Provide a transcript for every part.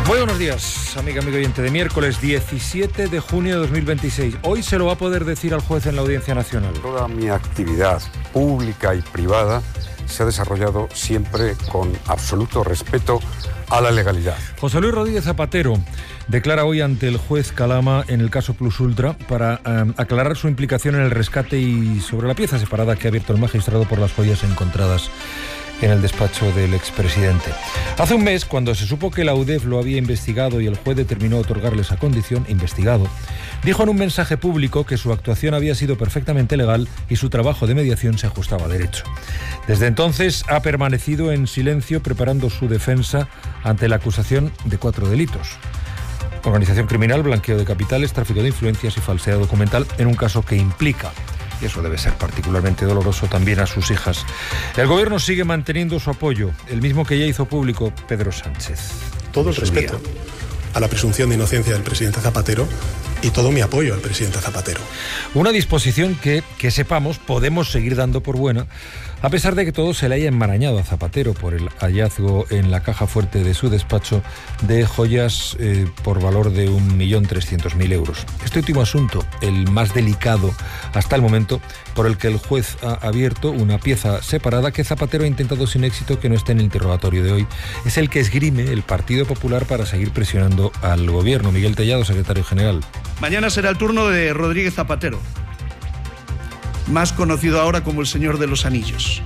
Muy buenos días, amigo oyente, de miércoles 17 de junio de 2026. Hoy se lo va a poder decir al juez en la Audiencia Nacional. Toda mi actividad pública y privada se ha desarrollado siempre con absoluto respeto a la legalidad. José Luis Rodríguez Zapatero declara hoy ante el juez Calama en el caso Plus Ultra para aclarar su implicación en el rescate y sobre la pieza separada que ha abierto el magistrado por las joyas encontradas en el despacho del expresidente. Hace un mes, cuando se supo que la UDEF lo había investigado y el juez determinó otorgarle esa condición, investigado, dijo en un mensaje público que su actuación había sido perfectamente legal y su trabajo de mediación se ajustaba a derecho. Desde entonces ha permanecido en silencio preparando su defensa ante la acusación de 4 delitos. Organización criminal, blanqueo de capitales, tráfico de influencias y falsedad documental en un caso que implica, y eso debe ser particularmente doloroso, también a sus hijas. El gobierno sigue manteniendo su apoyo, el mismo que ya hizo público Pedro Sánchez. Todo el respeto a la presunción de inocencia del presidente Zapatero y todo mi apoyo al presidente Zapatero. Una disposición que sepamos, podemos seguir dando por buena, a pesar de que todo se le haya enmarañado a Zapatero por el hallazgo en la caja fuerte de su despacho de joyas por valor de 1.300.000 euros. Este último asunto, el más delicado hasta el momento, por el que el juez ha abierto una pieza separada que Zapatero ha intentado sin éxito que no esté en el interrogatorio de hoy, es el que esgrime el Partido Popular para seguir presionando al gobierno. Miguel Tellado, secretario general. Mañana será el turno de Rodríguez Zapatero, más conocido ahora como el Señor de los Anillos.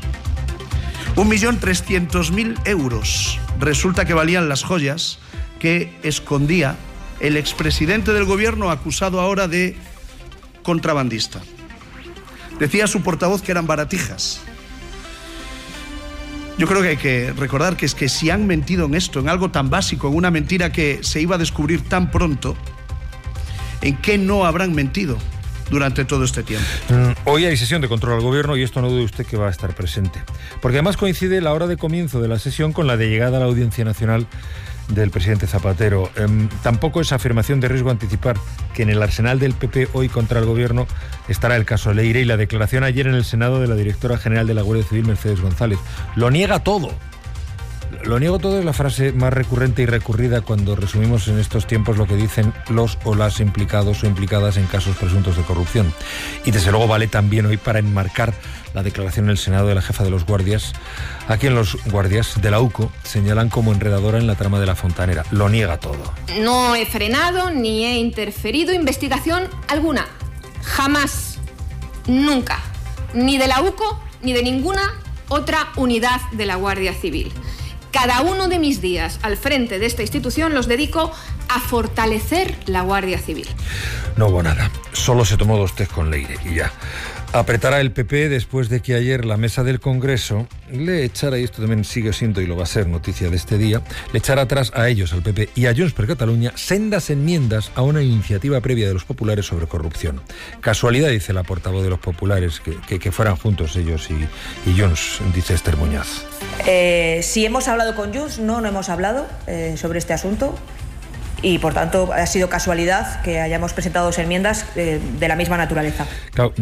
1.300.000 euros resulta que valían las joyas que escondía el expresidente del gobierno, acusado ahora de contrabandista. Decía su portavoz que eran baratijas. Yo creo que hay que recordar que es que si han mentido en esto, en algo tan básico, en una mentira que se iba a descubrir tan pronto, ¿en qué no habrán mentido durante todo este tiempo? Hoy hay sesión de control al gobierno y esto no dude usted que va a estar presente. Porque además coincide la hora de comienzo de la sesión con la de llegada a la Audiencia Nacional del presidente Zapatero. Tampoco es afirmación de riesgo anticipar que en el arsenal del PP hoy contra el gobierno estará el caso Leire y la declaración ayer en el Senado de la directora general de la Guardia Civil, Mercedes González. Lo niega todo. Lo niego todo es la frase más recurrente y recurrida cuando resumimos en estos tiempos lo que dicen los o las implicados o implicadas en casos presuntos de corrupción. Y desde luego vale también hoy para enmarcar la declaración en el Senado de la jefa de los guardias, a quien los guardias de la UCO señalan como enredadora en la trama de la Fontanera. Lo niega todo. No he frenado ni he interferido investigación alguna. Jamás. Nunca. Ni de la UCO ni de ninguna otra unidad de la Guardia Civil. Cada uno de mis días al frente de esta institución los dedico a fortalecer la Guardia Civil. No hubo nada, solo se tomó 2 tés con Leire y ya. Apretará el PP después de que ayer la mesa del Congreso le echara, y esto también sigue siendo y lo va a ser noticia de este día, le echara atrás a ellos, al PP y a Junts per Catalunya, sendas enmiendas a una iniciativa previa de los populares sobre corrupción. Casualidad, dice la portavoz de los populares, que fueran juntos ellos y Junts, dice Esther Muñoz. Si hemos hablado con Junts, no hemos hablado sobre este asunto. Y, por tanto, ha sido casualidad que hayamos presentado 2 enmiendas de la misma naturaleza. Claro,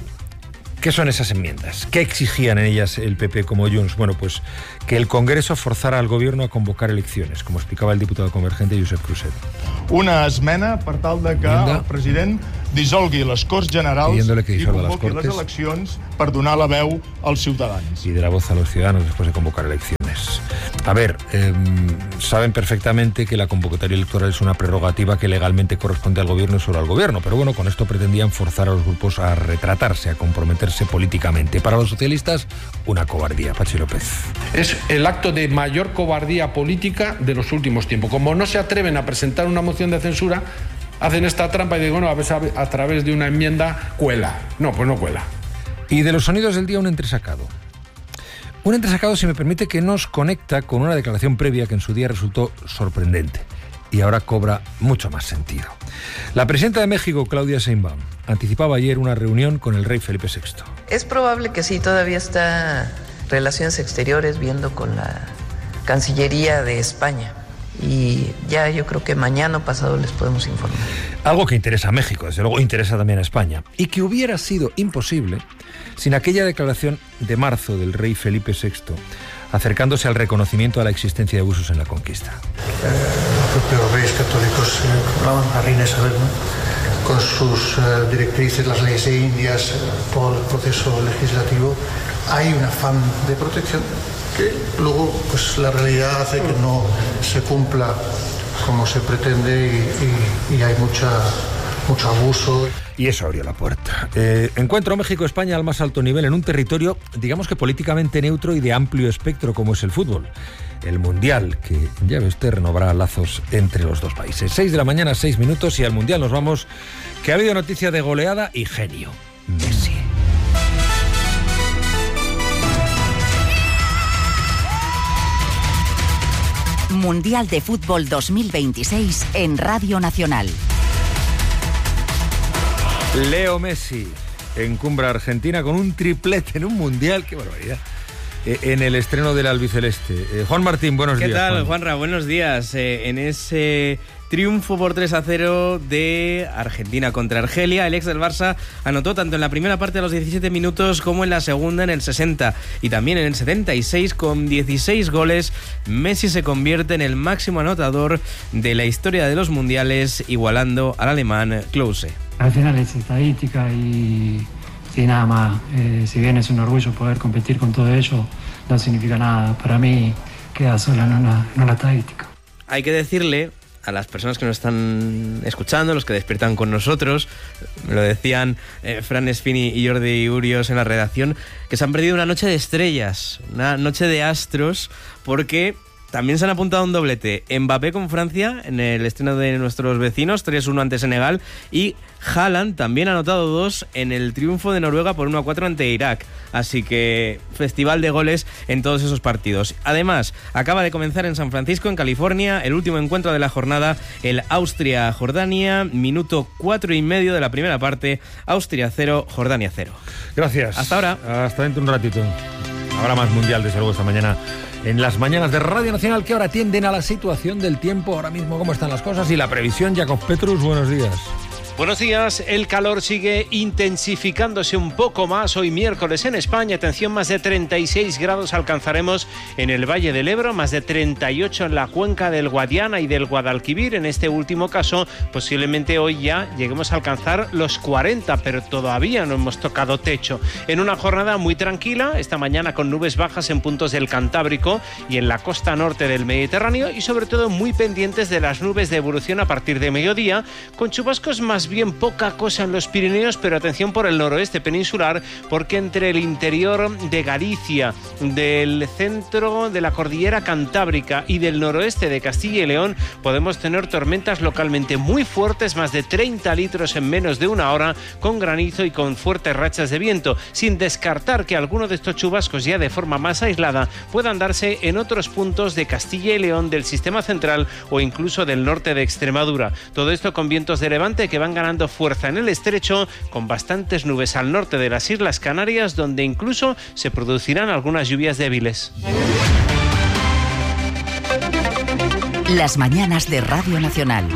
¿qué son esas enmiendas? ¿Qué exigían en ellas el PP como Junts? Bueno, pues que el Congreso forzara al Gobierno a convocar elecciones, como explicaba el diputado convergente Josep Cruzet. Una esmena per tal de que el president dissolgui les Corts Generals i convoqui les eleccions per donar la veu als ciutadans. Y de la voz a los ciudadanos después de convocar elecciones. A ver, saben perfectamente que la convocatoria electoral es una prerrogativa que legalmente corresponde al gobierno y solo al gobierno, pero bueno, con esto pretendían forzar a los grupos a retratarse, a comprometerse políticamente. Para los socialistas, una cobardía. Pachi López. Es el acto de mayor cobardía política de los últimos tiempos. Como no se atreven a presentar una moción de censura, hacen esta trampa y digo, bueno, a través de una enmienda cuela. No, pues no cuela. Y de los sonidos del día, un entresacado. Un entresacado, si me permite, que nos conecta con una declaración previa que en su día resultó sorprendente y ahora cobra mucho más sentido. La presidenta de México, Claudia Sheinbaum, anticipaba ayer una reunión con el rey Felipe VI. Es probable que sí, todavía está Relaciones Exteriores viendo con la Cancillería de España. Y ya yo creo que mañana o pasado les podemos informar. Algo que interesa a México, desde luego interesa también a España, y que hubiera sido imposible sin aquella declaración de marzo del rey Felipe VI acercándose al reconocimiento de la existencia de abusos en la conquista. Los propios reyes católicos hablaban a Reina Isabel, ¿no? Con sus directrices, las leyes indias, todo el proceso legislativo, hay un afán de protección que luego pues la realidad hace que no se cumpla como se pretende y hay mucho abuso. Y eso abrió la puerta. Encuentro México-España al más alto nivel en un territorio, digamos que políticamente neutro y de amplio espectro como es el fútbol. El Mundial, que ya ve usted, renovará lazos entre los dos países. 6 de la mañana, 6 minutos, y al Mundial nos vamos, que ha habido noticia de goleada y genio. Messi. Mundial de Fútbol 2026 en Radio Nacional. Leo Messi encumbra a Argentina con un triplete en un Mundial. ¡Qué barbaridad! En el estreno del albiceleste. Juan Martín, buenos días. ¿Qué tal, Juan? Juanra? Buenos días. En ese triunfo por 3-0 de Argentina contra Argelia, el ex del Barça anotó tanto en la primera parte a los 17 minutos como en la segunda en el 60 y también en el 76 con 16 goles. Messi se convierte en el máximo anotador de la historia de los mundiales, igualando al alemán Klose. Al final es estadística y nada más. Si bien es un orgullo poder competir con todo ello, no significa nada. Para mí queda solo en una estadística. Hay que decirle a las personas que nos están escuchando, los que despiertan con nosotros, me lo decían Fran Esfini y Jordi Urios en la redacción, que se han perdido una noche de estrellas, una noche de astros, porque también se han apuntado un doblete. Mbappé con Francia en el estreno de nuestros vecinos, 3-1 ante Senegal, y Haaland también ha anotado 2 en el triunfo de Noruega por 1-4 ante Irak. Así que festival de goles en todos esos partidos. Además, acaba de comenzar en San Francisco, en California, el último encuentro de la jornada, el Austria-Jordania, minuto 4,5 de la primera parte, Austria 0, Jordania 0. Gracias. Hasta ahora. Hasta dentro de un ratito. Habrá más Mundial, desde luego, esta mañana en las mañanas de Radio Nacional, que ahora atienden a la situación del tiempo, ahora mismo cómo están las cosas y la previsión. Jacob Petrus, buenos días. Buenos días. El calor sigue intensificándose un poco más hoy miércoles en España. Atención, más de 36 grados alcanzaremos en el Valle del Ebro, más de 38 en la cuenca del Guadiana y del Guadalquivir. En este último caso, posiblemente hoy ya lleguemos a alcanzar los 40, pero todavía no hemos tocado techo. En una jornada muy tranquila, esta mañana con nubes bajas en puntos del Cantábrico y en la costa norte del Mediterráneo, y sobre todo muy pendientes de las nubes de evolución a partir de mediodía, con chubascos más bien poca cosa en los Pirineos, pero atención por el noroeste peninsular, porque entre el interior de Galicia, del centro de la cordillera Cantábrica y del noroeste de Castilla y León podemos tener tormentas localmente muy fuertes, más de 30 litros en menos de una hora, con granizo y con fuertes rachas de viento, sin descartar que alguno de estos chubascos ya de forma más aislada puedan darse en otros puntos de Castilla y León, del sistema central o incluso del norte de Extremadura. Todo esto con vientos de levante que van ganando fuerza en el estrecho, con bastantes nubes al norte de las Islas Canarias, donde incluso se producirán algunas lluvias débiles. Las mañanas de Radio Nacional.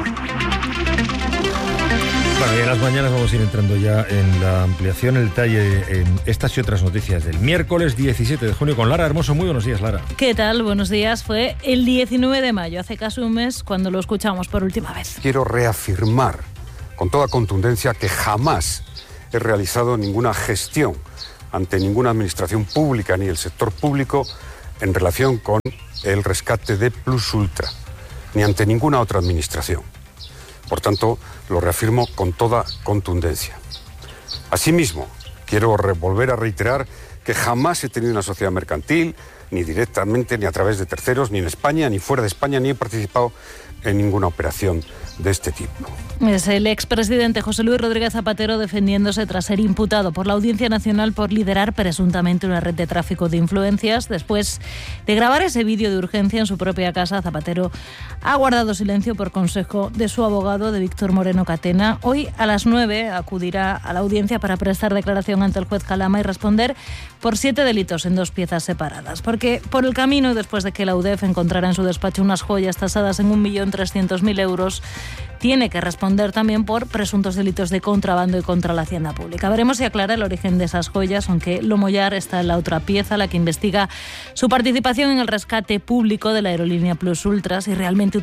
Bueno, y en las mañanas vamos a ir entrando ya en la ampliación, el detalle en estas y otras noticias del miércoles 17 de junio con Lara Hermoso. Muy buenos días, Lara. ¿Qué tal? Buenos días. Fue el 19 de mayo, hace casi un mes, cuando lo escuchamos por última vez. Quiero reafirmar con toda contundencia que jamás he realizado ninguna gestión ante ninguna administración pública ni el sector público en relación con el rescate de Plus Ultra, ni ante ninguna otra administración. Por tanto, lo reafirmo con toda contundencia. Asimismo, quiero volver a reiterar que jamás he tenido una sociedad mercantil, ni directamente, ni a través de terceros, ni en España, ni fuera de España, ni he participado en ninguna operación de este tipo. Es el expresidente José Luis Rodríguez Zapatero defendiéndose tras ser imputado por la Audiencia Nacional por liderar presuntamente una red de tráfico de influencias. Después de grabar ese vídeo de urgencia en su propia casa, Zapatero ha guardado silencio por consejo de su abogado, de Víctor Moreno Catena. Hoy a las 9 acudirá a la audiencia para prestar declaración ante el juez Calama y responder por 7 delitos en 2 piezas separadas. Porque porque por el camino, después de que la UDEF encontrara en su despacho unas joyas tasadas en 1.300.000 euros, tiene que responder también por presuntos delitos de contrabando y contra la hacienda pública. Veremos si aclara el origen de esas joyas, aunque lo Mollar está en la otra pieza, la que investiga su participación en el rescate público de la aerolínea Plus Ultra, si realmente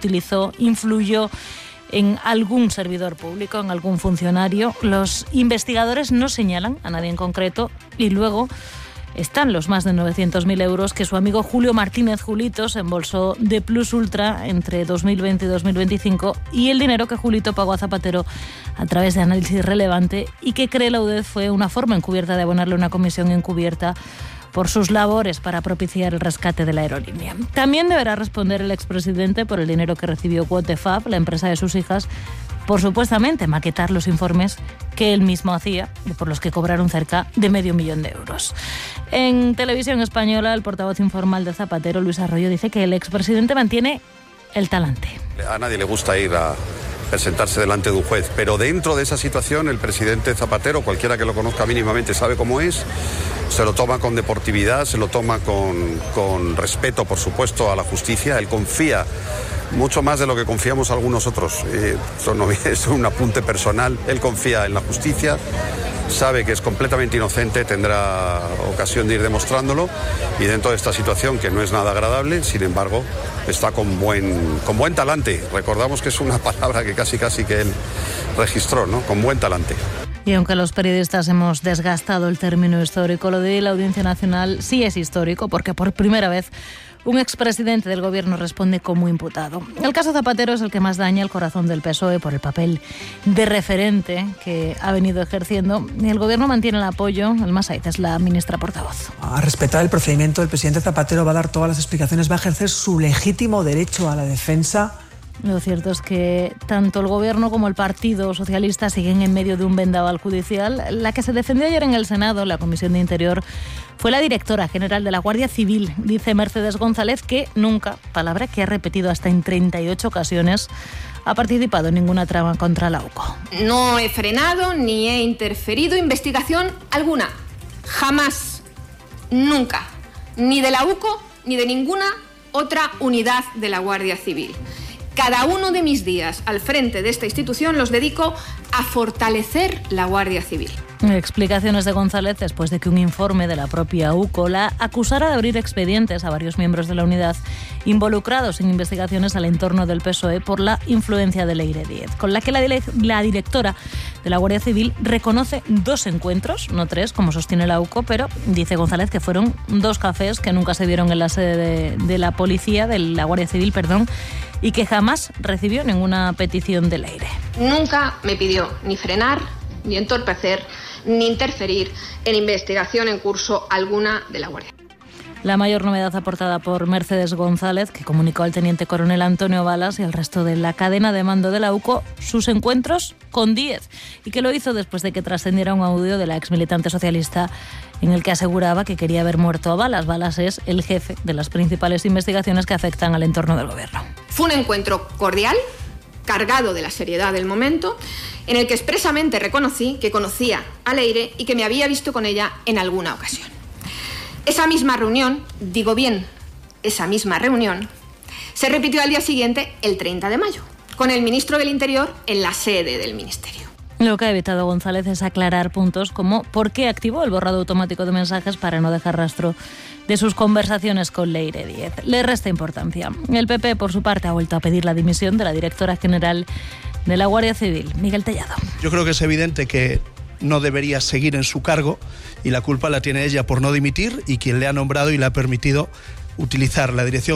influyó en algún servidor público, en algún funcionario. Los investigadores no señalan a nadie en concreto y luego están los más de 900.000 euros que su amigo Julio Martínez Julito se embolsó de Plus Ultra entre 2020 y 2025 y el dinero que Julito pagó a Zapatero a través de análisis relevante y que cree la UDEF fue una forma encubierta de abonarle una comisión encubierta por sus labores para propiciar el rescate de la aerolínea. También deberá responder el expresidente por el dinero que recibió Quotefab, la empresa de sus hijas, por supuestamente maquetar los informes que él mismo hacía y por los que cobraron cerca de $500.000 euros. En Televisión Española, el portavoz informal de Zapatero, Luis Arroyo, dice que el expresidente mantiene el talante. A nadie le gusta ir a presentarse delante de un juez, pero dentro de esa situación el presidente Zapatero, cualquiera que lo conozca mínimamente sabe cómo es, se lo toma con deportividad, se lo toma con respeto, por supuesto, a la justicia. Él confía mucho más de lo que confiamos algunos otros. Eso no es un apunte personal. Él confía en la justicia, sabe que es completamente inocente, tendrá ocasión de ir demostrándolo y dentro de esta situación que no es nada agradable, sin embargo, está con buen talante. Recordamos que es una palabra que casi que él registró, ¿no? Con buen talante. Y aunque los periodistas hemos desgastado el término histórico, lo de la Audiencia Nacional sí es histórico porque por primera vez un expresidente del gobierno responde como imputado. El caso Zapatero es el que más daña el corazón del PSOE por el papel de referente que ha venido ejerciendo. El gobierno mantiene el apoyo. Alma Saiz es la ministra portavoz. A respetar el procedimiento, el presidente Zapatero va a dar todas las explicaciones, va a ejercer su legítimo derecho a la defensa. Lo cierto es que tanto el Gobierno como el Partido Socialista siguen en medio de un vendaval judicial. La que se defendió ayer en el Senado, la Comisión de Interior, fue la directora general de la Guardia Civil, dice Mercedes González, que nunca, palabra que ha repetido hasta en 38 ocasiones, ha participado en ninguna trama contra la UCO. No he frenado ni he interferido investigación alguna. Jamás, nunca, ni de la UCO ni de ninguna otra unidad de la Guardia Civil. Cada uno de mis días al frente de esta institución los dedico a fortalecer la Guardia Civil. Explicaciones de González después de que un informe de la propia UCO la acusara de abrir expedientes a varios miembros de la unidad involucrados en investigaciones al entorno del PSOE por la influencia de Leire Díez, con la que la directora de la Guardia Civil reconoce 2 encuentros, no 3, como sostiene la UCO, pero dice González que fueron 2 cafés que nunca se vieron en la sede de la policía, de la Guardia Civil, y que jamás recibió ninguna petición de Leire. Nunca me pidió ni frenar, ni entorpecer, ni interferir en investigación en curso alguna de la Guardia. La mayor novedad aportada por Mercedes González, que comunicó al teniente coronel Antonio Balas y al resto de la cadena de mando de la UCO sus encuentros con Díez, y que lo hizo después de que trascendiera un audio de la exmilitante socialista en el que aseguraba que quería haber muerto a Balas. Balas es el jefe de las principales investigaciones que afectan al entorno del gobierno. Fue un encuentro cordial, cargado de la seriedad del momento, en el que expresamente reconocí que conocía a Leire y que me había visto con ella en alguna ocasión. Esa misma reunión, esa misma reunión, se repitió al día siguiente, el 30 de mayo, con el ministro del Interior en la sede del ministerio. Lo que ha evitado González es aclarar puntos como por qué activó el borrado automático de mensajes para no dejar rastro de sus conversaciones con Leire Díez. Le resta importancia. El PP, por su parte, ha vuelto a pedir la dimisión de la directora general de la Guardia Civil, Miguel Tellado. Yo creo que es evidente que no debería seguir en su cargo y la culpa la tiene ella por no dimitir y quien le ha nombrado y le ha permitido utilizar la dirección